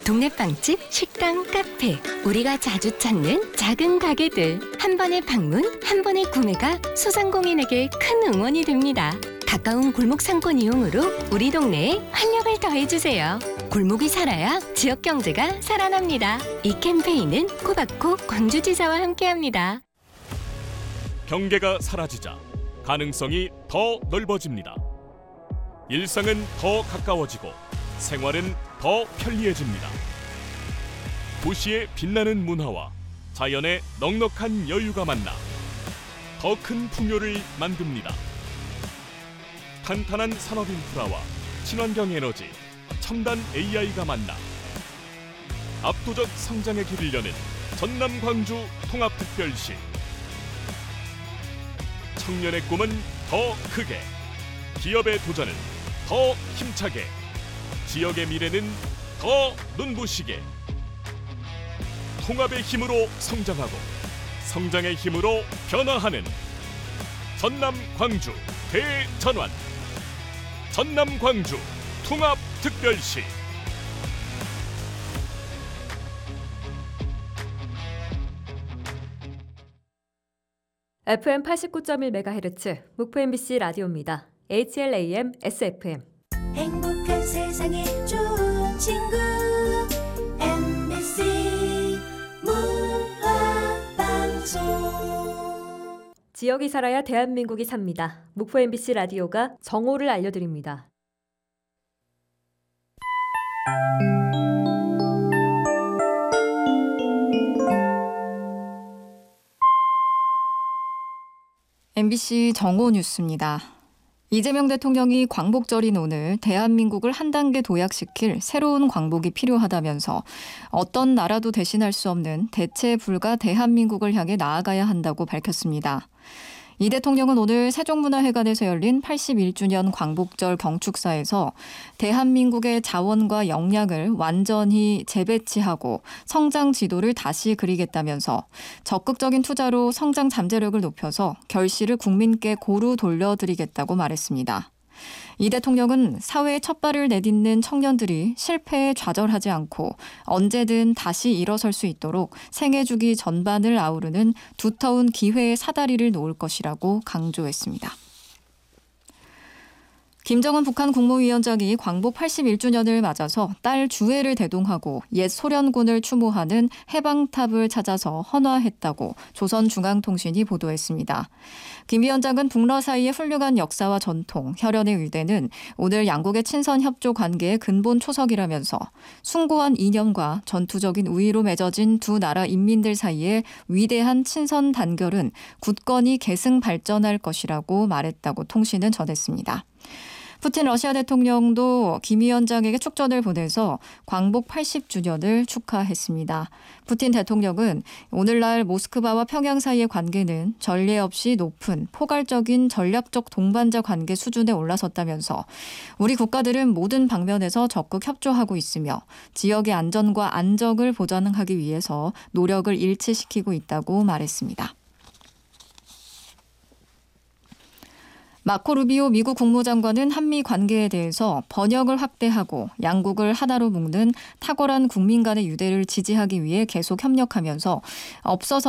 동네 빵집, 식당, 카페, 우리가 자주 찾는 작은 가게들. 한 번의 방문, 한 번의 구매가 소상공인에게 큰 응원이 됩니다. 가까운 골목 상권 이용으로 우리 동네에 활력을 더해주세요. 골목이 살아야 지역 경제가 살아납니다. 이 캠페인은 코바코 광주지사와 함께합니다. 경계가 사라지자 가능성이 더 넓어집니다. 일상은 더 가까워지고 생활은 더 편리해집니다. 도시의 빛나는 문화와 자연의 넉넉한 여유가 만나 더 큰 풍요를 만듭니다. 탄탄한 산업 인프라와 친환경 에너지, 첨단 AI가 만나 압도적 성장의 길을 여는 전남 광주 통합특별시. 청년의 꿈은 더 크게, 기업의 도전은 더 힘차게, 지역의 미래는 더 눈부시게. 통합의 힘으로 성장하고 성장의 힘으로 변화하는 전남 광주 대전환. 전남 광주 통합특별시. FM 89.1MHz 목포 MBC 라디오입니다. HLAM SFM. 행복한 세상에 좋은 친구 MBC 문화방송. 지역이 살아야 대한민국이 삽니다. 목포 MBC 라디오가 정오를 알려드립니다. MBC 정오 뉴스입니다. 이재명 대통령이 광복절인 오늘 대한민국을 한 단계 도약시킬 새로운 광복이 필요하다면서 어떤 나라도 대신할 수 없는 대체 불가 대한민국을 향해 나아가야 한다고 밝혔습니다. 이 대통령은 오늘 세종문화회관에서 열린 81주년 광복절 경축사에서 대한민국의 자원과 역량을 완전히 재배치하고 성장 지도를 다시 그리겠다면서 적극적인 투자로 성장 잠재력을 높여서 결실을 국민께 고루 돌려드리겠다고 말했습니다. 이 대통령은 사회에 첫 발을 내딛는 청년들이 실패에 좌절하지 않고 언제든 다시 일어설 수 있도록 생애 주기 전반을 아우르는 두터운 기회의 사다리를 놓을 것이라고 강조했습니다. 김정은 북한 국무위원장이 광복 81주년을 맞아서 딸 주애를 대동하고 옛 소련군을 추모하는 해방탑을 찾아서 헌화했다고 조선중앙통신이 보도했습니다. 김 위원장은 북러 사이의 훌륭한 역사와 전통, 혈연의 의대는 오늘 양국의 친선 협조 관계의 근본 초석이라면서 숭고한 이념과 전투적인 우위로 맺어진 두 나라 인민들 사이의 위대한 친선 단결은 굳건히 계승 발전할 것이라고 말했다고 통신은 전했습니다. 푸틴 러시아 대통령도 김 위원장에게 축전을 보내서 광복 80주년을 축하했습니다. 푸틴 대통령은 오늘날 모스크바와 평양 사이의 관계는 전례 없이 높은 포괄적인 전략적 동반자 관계 수준에 올라섰다면서 우리 국가들은 모든 방면에서 적극 협조하고 있으며 지역의 안전과 안정을 보장하기 위해서 노력을 일치시키고 있다고 말했습니다. 마코 루비오 미국 국무장관은 한미 관계에 대해서 번역을 확대하고 양국을 하나로 묶는 탁월한 국민 간의 유대를 지지하기 위해 계속 협력하면서 없어서